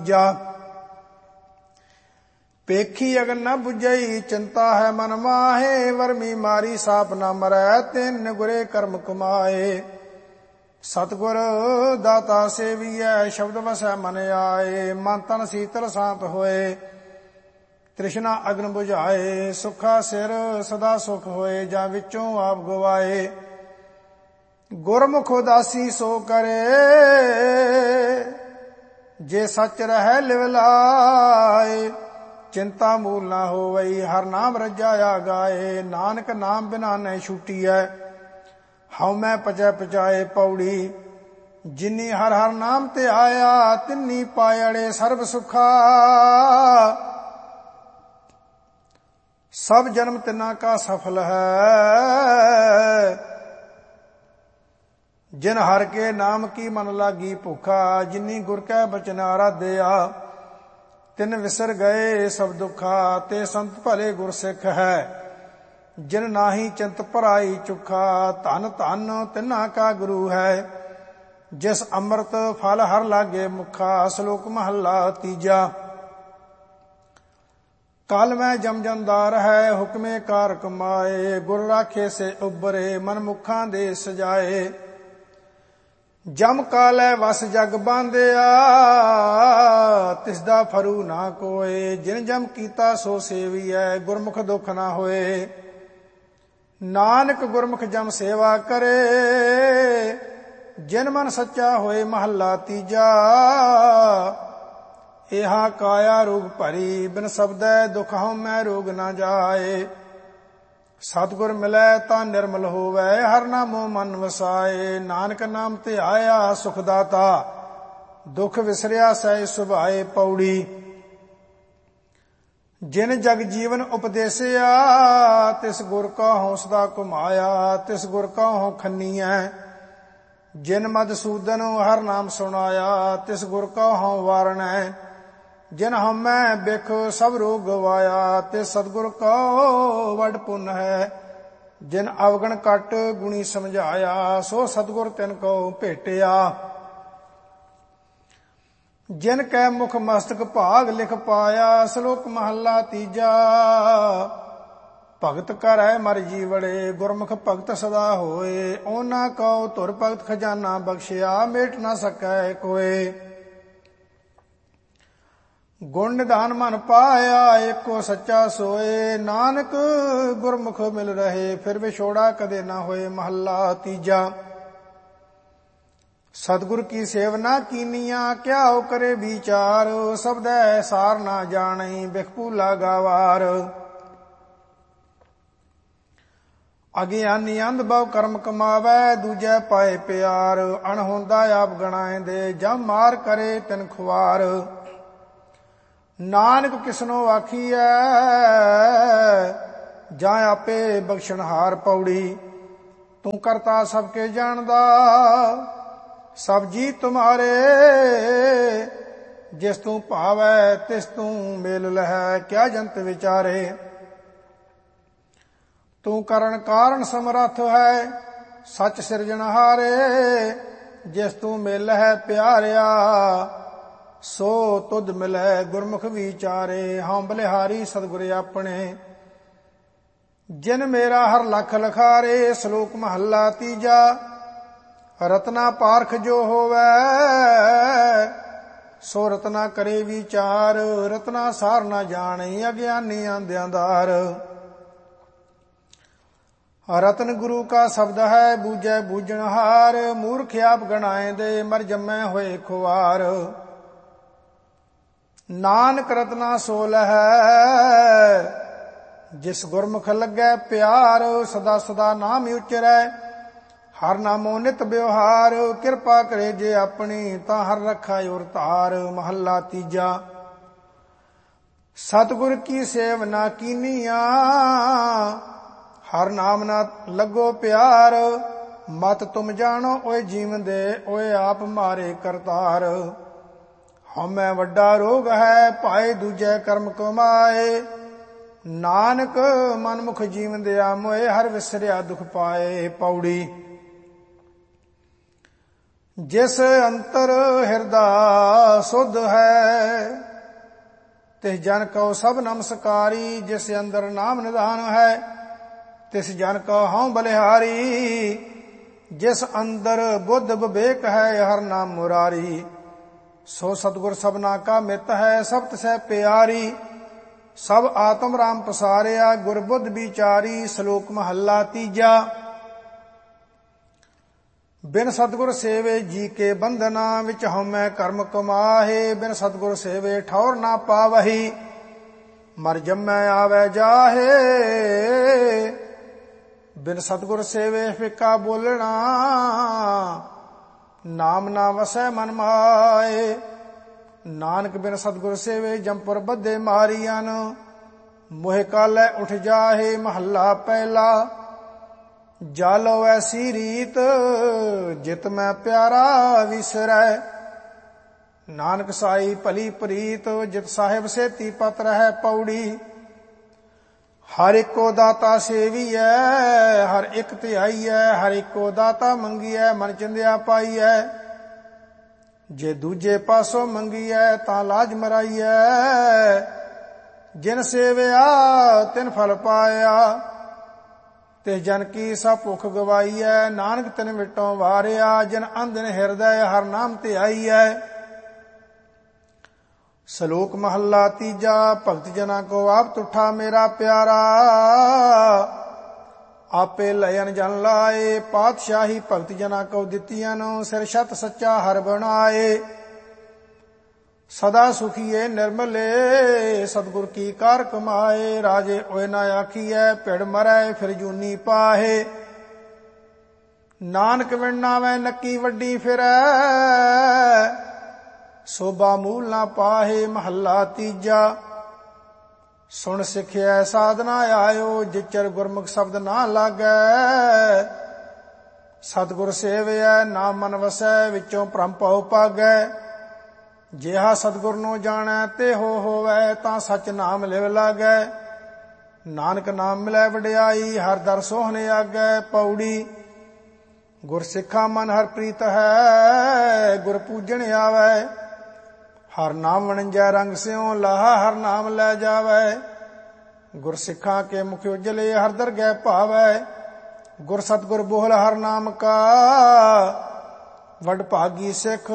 ਤੀਜਾ। ਪੇਖੀ ਅਗਨ ਨ ਬੁਝਈ ਚਿੰਤਾ ਹੈ ਮਨ ਮਾਹੇ, ਵਰਮੀ ਮਾਰੀ ਸਾਪ ਨ ਮਰੈ ਤਿੰਨ ਗੁਰੇ ਕਰਮ ਕਮਾਏ। ਸਤਿਗੁਰ ਦਾਤਾ ਸੇਵੀਐ ਸ਼ਬਦ ਵਸੈ ਮਨ ਆਏ, ਮਨ ਤਨ ਸੀਤਲ ਸ਼ਾਂਤ ਹੋਏ ਤ੍ਰਿਸ਼ਨਾ ਅਗਨ ਬੁਝਾਏ। ਸੁਖਾ ਸਿਰ ਸਦਾ ਸੁਖ ਹੋਏ ਜਾਂ ਵਿੱਚੋਂ ਆਪ ਗਵਾਏ, ਗੁਰਮੁਖ ਉਦਾਸੀ ਸੋ ਕਰੇ ਜੇ ਸੱਚ ਰਹਿ ਲਿਵ ਲਾਏ। ਚਿੰਤਾ ਮੂਲ ਨਾ ਹੋਵਈ ਹਰ ਨਾਮ ਰਜਾਇਆ ਗਾਏ, ਨਾਨਕ ਨਾਮ ਬਿਨਾ ਨਹੀਂ ਛੁਟੀਐ ਹਉ ਮੈਂ ਪਚੈ ਪਚਾਏ। ਪੌੜੀ ਜਿਨੀ ਹਰ ਹਰ ਨਾਮ ਤੇ ਆਇਆ, ਤਿੰਨੀ ਪਾਇੜੇ ਸਰਬ ਸੁਖਾ। ਸਭ ਜਨਮ ਤਿਨਾ ਕਾ ਸਫਲ ਹੈ, ਜਿਨ ਹਰ ਕੇ ਨਾਮ ਕੀ ਮਨ ਲਾਗੀ ਭੁਖਾ। ਜਿਨੀ ਗੁਰ ਕੈ ਬਚਨ ਆਰਾਧਿਆ, ਤਿਨ ਵਿਸਰ ਗਏ ਸਭ ਦੁਖਾ। ਤੇ ਸੰਤ ਭਲੇ ਗੁਰ ਸਿੱਖ ਹੈ, ਜਿਨ ਨਾਹੀ ਚਿੰਤ ਭਰਾਈ ਚੁਖਾ। ਧਨ ਧਨ ਤਿਨਾ ਕਾ ਗੁਰੂ ਹੈ, ਜਿਸ ਅੰਮ੍ਰਿਤ ਫਲ ਹਰ ਲਾਗੇ ਮੁਖਾ। ਸ਼ਲੋਕ ਮਹੱਲਾ ਤੀਜਾ। ਕਲ ਮੈਂ ਜਮ ਜਮਦਾਰ ਹੈ, ਹੁਕਮੇ ਕਾਰ ਕਮਾਏ। ਗੁਰ ਰਾਖੇ ਸੇ ਉਬਰੇ ਮਨ ਮੁਖਾਂ ਦੇ ਸਜਾਏ। ਜਮ ਕਾਲੈ ਵਸ ਜਗ ਬਾਂਧਿਆ, ਤਿਸਦਾ ਫਰੂ ਨਾ ਕੋਏ। ਜਿਨ ਜਮ ਕੀਤਾ ਸੋ ਸੇਵੀਐ, ਗੁਰਮੁਖ ਦੁਖ ਨਾ ਹੋਏ। ਨਾਨਕ ਗੁਰਮੁਖ ਜਮ ਸੇਵਾ ਕਰੇ, ਜਿਨ ਮਨ ਸੱਚਾ ਹੋਏ। ਮਹੱਲਾ ਤੀਜਾ। ਇਹਾ ਕਾਇਆ ਰੋਗ ਭਰੀ, ਬਿਨ ਸ਼ਬਦੈ ਦੁਖ ਹਉਮੈ ਰੋਗ ਨਾ ਜਾਏ। ਸਤਿਗੁਰ ਮਿਲੈ ਤਾਂ ਨਿਰਮਲ ਹੋਵੈ, ਹਰ ਨਾਮੋ ਮਨ ਵਸਾਏ। ਨਾਨਕ ਨਾਮ ਤੇ ਆਇਆ ਸੁਖ ਦਾਤਾ, ਦੁਖ ਵਿਸਰਿਆ ਸਹਿ ਸੁਭਾਏ। ਪੌੜੀ ਜਿਨ ਜਗ ਜੀਵਨ ਉਪਦੇਸਿਆ, ਤਿਸ ਗੁਰ ਕਾ ਹੌਸਦਾ ਘੁਮਾਇਆ। ਤਿਸ ਗੁਰ ਕਾ ਹਉ ਖੰਨੀਐ, ਜਿਨ ਮਧਸੂਦਨ ਹਰ ਨਾਮ ਸੁਣਾਇਆ। ਤਿਸ ਗੁਰ ਕਾ ਹਉ ਵਾਰਣੈ, ਜਿਨ ਹਉਮੈ ਬਿਖ ਸਭ ਰੋਗ ਗਵਾਇਆ। ਤੇ ਸਤਿਗੁਰ ਕਉ ਵੱਡ ਪੁੰਨ ਹੈ, ਜਿਨ ਅਵਗਣ ਘਟ ਗੁਣੀ ਸਮਝਾਇਆ। ਸੋ ਸਤਿਗੁਰ ਤਿਨ ਕਉ ਭੇਟਿਆ, ਜਿਨ ਕੈ ਮੁਖ ਮਸਤਕ ਭਾਗ ਲਿਖ ਪਾਇਆ। ਸ਼ਲੋਕ ਮਹੱਲਾ ਤੀਜਾ। ਭਗਤ ਕਰੈ ਮਰ ਜੀਵੜੇ, ਗੁਰਮੁਖ ਭਗਤ ਸਦਾ ਹੋਏ। ਉਹਨਾਂ ਕਉ ਧੁਰ ਭਗਤ ਖਜ਼ਾਨਾ ਬਖਸ਼ਿਆ, ਮੇਟ ਨਾ ਸਕੈ ਕੋਏ। ਗੁਣ ਨਿਧਾਨ ਮਨ ਪਾਇਆ, ਏਕੋ ਸੱਚਾ ਸੋਏ। ਨਾਨਕ ਗੁਰਮੁਖ ਮਿਲ ਰਹੇ, ਫਿਰ ਵਿਛੋੜਾ ਕਦੇ ਨਾ ਹੋਏ। ਮਹੱਲਾ ਤੀਜਾ। ਸਤਿਗੁਰ ਕੀ ਸੇਵ ਨਾ ਕੀਨੀਆਂ, ਕਿਆਉ ਕਰੇ ਵਿਚਾਰ। ਸਬਦੈ ਸਾਰ ਨਾ ਜਾਣਈ, ਬਿਖ ਭੂਲਾ ਗਾਵਾਰ। ਅਗਿਆਨੀ ਅੰਧ ਬਹੁ ਕਰਮ ਕਮਾਵੈ, ਦੂਜੈ ਪਾਏ ਪਿਆਰ। ਅਣਹੋਂਦਾ ਆਪ ਗਣਾਇਂਦੇ, ਜਮ ਮਾਰ ਕਰੇ ਤਿਨ ਖੁਆਰ। ਨਾਨਕ ਕਿਸਨੋ ਆਖੀਐ, ਜਾਂ ਆਪੇ ਬਖਸ਼ਣਹਾਰ। ਪੌੜੀ ਤੂੰ ਕਰਤਾ ਸਭ ਕੇ ਜਾਣਦਾ, ਸਭ ਜੀ ਤੁਮਾਰੇ। ਜਿਸ ਤੂੰ ਭਾਵੈ ਤਿਸ ਤੂੰ ਮੇਲ ਲਹੈ, ਕਿਆ ਜੰਤ ਵਿਚਾਰੇ। ਤੂੰ ਕਰਨ ਕਾਰਨ ਸਮਰੱਥ ਹੈ, ਸੱਚ ਸਿਰਜਣਹਾਰੇ। ਜਿਸ ਤੂੰ ਮਿਲ ਹੈ ਪਿਆਰਿਆ, ਸੋ ਤੁਧ ਮਿਲੈ ਗੁਰਮੁਖ ਵਿਚਾਰੇ। ਹਉ ਬਲਿਹਾਰੀ ਸਤਿਗੁਰ ਆਪਣੇ, ਜਿਨ ਮੇਰਾ ਹਰ ਲਖ ਲਖਾਰੇ। ਸ਼ਲੋਕ ਮਹੱਲਾ ਤੀਜਾ। ਰਤਨਾ ਪਾਰਖ ਜੋ ਹੋਵੈ, ਸੋ ਰਤਨਾ ਕਰੇ ਵਿਚਾਰ। ਰਤਨਾ ਸਾਰ ਨਾ ਜਾਣਈ, ਅਗਿਆਨੀ ਅੰਧਿਆਦਾਰ। ਰਤਨ ਗੁਰੂ ਕਾ ਸ਼ਬਦ ਹੈ, ਬੂਝੈ ਬੂਝਣਹਾਰ। ਮੂਰਖ ਆਪ ਗਣਾਇਂਦੇ, ਮਰ ਜੰਮੈ ਹੋਏ ਖੁਆਰ। ਨਾਨਕ ਰਤਨਾ ਸੋ ਲਹੈ, ਜਿਸ ਗੁਰਮੁਖ ਲੱਗੈ ਪਿਆਰ। ਸਦਾ ਸਦਾ ਨਾਮ ਉਚਰੈ, ਹਰ ਨਾਮੋ ਨਿਤ ਬਿਵਹਾਰ। ਕਿਰਪਾ ਕਰੇ ਜੇ ਆਪਣੀ, ਤਾਂ ਹਰ ਰੱਖਾ ਔਰ ਧਾਰ। ਮਹੱਲਾ ਤੀਜਾ। ਸਤਿਗੁਰ ਕੀ ਸੇਵ ਨਾ ਕੀਨੀਆਂ, ਹਰ ਨਾਮ ਨਾ ਲੱਗੋ ਪਿਆਰ। ਮਤ ਤੁਮ ਜਾਣੋ ਓਏ ਜੀਵਨ ਦੇ, ਓਏ ਆਪ ਮਾਰੇ ਕਰਤਾਰ। ਹਉਮੈ ਵੱਡਾ ਰੋਗ ਹੈ, ਭਾਏ ਦੂਜੈ ਕਰਮ ਕਮਾਏ। ਨਾਨਕ ਮਨਮੁਖ ਜੀਵਨ ਦਿਆ ਮੋਏ, ਹਰ ਵਿਸਰਿਆ ਦੁਖ ਪਾਏ। ਪੌੜੀ ਜਿਸ ਅੰਤਰ ਹਿਰਦਾ ਸੁਧ ਹੈ ਤਿਸ ਜਨ ਕਉ ਸਭ ਨਮਸਕਾਰੀ। ਜਿਸ ਅੰਦਰ ਨਾਮ ਨਿਧਾਨ ਹੈ ਤਿਸ ਜਨ ਕਉ ਹਉ ਬਲਿਹਾਰੀ। ਜਿਸ ਅੰਦਰ ਬੁੱਧ ਵਿਵੇਕ ਹੈ ਹਰ ਨਾਮ ਮੁਰਾਰੀ। ਸੋ ਸਤਿਗੁਰ ਸਭਨਾ ਕਾ ਮਿੱਤ ਹੈ ਸਭ ਤਿਸੈ ਪਿਆਰੀ। ਸਭ ਆਤਮ ਰਾਮ ਪਸਾਰਿਆ ਗੁਰ ਬੁੱਧ ਵਿਚਾਰੀ। ਸ਼ਲੋਕ ਮਹੱਲਾ ਤੀਜਾ। ਬਿਨ ਸਤਿਗੁਰ ਸੇਵੇ ਜੀ ਕੇ ਬੰਧਨਾ ਵਿੱਚ ਹਉਮੈ ਕਰਮ ਕਮਾਹੇ। ਬਿਨ ਸਤਿਗੁਰ ਸੇਵੇ ਠੌਰ ਨਾ ਪਾਵਹੀ ਮਰ ਜੰਮੈ ਆਵੈ ਜਾਹੇ। ਬਿਨ ਸਤਿਗੁਰ ਸੇਵੇ ਫਿੱਕਾ ਬੋਲਣਾ ਨਾਮ ਨਾ ਵਸੈ ਮਨ ਮਾਏ। ਨਾਨਕ ਬਿਨ ਸਤਿਗੁਰ ਸੇਵੇ ਜੰਪੁਰ ਬੱਧੇ ਮਾਰੀਆਂ। ਮੋਹਿ ਕਾਲੈ ਉਠ ਜਾਹੇ ਮਹੱਲਾ ਪਹਿਲਾ। ਜਾਲੋ ਐਸੀ ਰੀਤ ਜਿਤ ਮੈਂ ਪਿਆਰਾ ਵਿਸਰੈ। ਨਾਨਕ ਸਾਈ ਭਲੀ ਪ੍ਰੀਤ ਜਿਤ ਸਾਹਿਬ ਸੇਤੀ ਪਤ ਰਹਿ ਪੌੜੀ। ਹਰ ਇੱਕੋ ਦਾਤਾ ਸੇਵੀਐ ਹਰ ਇੱਕ ਧਿਆਈਐ। ਹਰ ਇੱਕੋ ਦਾਤਾ ਮੰਗੀਐ ਮਨ ਚਿੰਦਿਆ ਪਾਈਐ। ਜੇ ਦੂਜੇ ਪਾਸੋਂ ਮੰਗੀਐ ਤਾਂ ਲਾਜ ਮਰਾਈਐ। ਜਿਨ ਸੇਵਿਆ ਤਿਨ ਫਲ ਪਾਇਆ ਤਿਸ ਜਨ ਕੀ ਸਭ ਭੁੱਖ ਗਵਾਈਐ। ਨਾਨਕ ਤਿਨ ਮਿਟੋਂ ਵਾਰਿਆ ਜਿਨ ਅੰਧਨ ਹਿਰਦੈ ਹਰ ਨਾਮ ਧਿਆਈਐ। ਸ਼ਲੋਕ ਮਹੱਲਾ ਤੀਜਾ। ਭਗਤ ਜਨਾਂ ਕੋ ਆਪ ਤੁਠਾ ਮੇਰਾ ਪਿਆਰਾ। ਆਪੇ ਲਇਨ ਜਨ ਲਾਏ। ਪਾਤਸ਼ਾਹੀ ਭਗਤ ਜਨਾਂ ਕੋ ਦਿੱਤੀਆਂ ਸਿਰ ਛਤ ਸੱਚਾ ਹਰ ਬਣਾਏ। ਸਦਾ ਸੁਖੀਏ ਨਿਰਮਲੇ ਸਤਿਗੁਰ ਕੀ ਕਾਰ ਕਮਾਏ। ਰਾਜੇ ਓਏ ਨਾ ਆਖੀਐ ਭਿੜ ਮਰੈ ਫਿਰ ਜੂਨੀ ਪਾਹੇ। ਨਾਨਕ ਵਿਣ ਨਾਵੈ ਨੱਕੀ ਵੱਡੀ ਫਿਰੈ ਸੋਭਾ ਮੂਲ ਨਾ ਪਾਹੇ। ਮਹੱਲਾ ਤੀਜਾ। ਸੁਣ ਸਿੱਖਿਆ ਸਾਧਨਾ ਆਇਓ ਜਿਚਰ ਗੁਰਮੁਖ ਸ਼ਬਦ ਨਾ ਲਾਗੈ। ਸਤਿਗੁਰ ਸੇਵਿਐ ਨਾਮ ਮਨ ਵਸੈ ਵਿੱਚੋਂ ਭ੍ਰਮ ਭਉ ਭਾਗੈ। ਜਿਹਾ ਸਤਿਗੁਰ ਨੂੰ ਜਾਣੈ ਤੇ ਹੋਵੈ ਤਾਂ ਸੱਚ ਨਾਮ ਲਿਵ ਲਾਗੈ। ਨਾਨਕ ਨਾਮ ਮਿਲੈ ਵਡਿਆਈ ਹਰ ਦਰ ਸੋਹਣੇ ਆਗੈ ਪੌੜੀ। ਗੁਰ ਸਿੱਖਾ ਮਨ ਹਰ ਪ੍ਰੀਤ ਹੈ ਗੁਰ ਪੂਜਣ ਆਵੈ। ਹਰ ਨਾਮ ਵਣਜੈ ਰੰਗ ਸਿਉ ਲਾਹਾ ਹਰ ਨਾਮ ਲੈ ਜਾਵੈ। ਗੁਰ ਸਿੱਖਾਂ ਕੇ ਮੁਖ ਉਜਲੇ ਹਰ ਦਰਗਹਿ ਭਾਵੈ। ਗੁਰ ਸਤਿਗੁਰ ਬੋਲ ਹਰ ਨਾਮ ਕਾ ਵਡ ਭਾਗੀ ਸਿੱਖ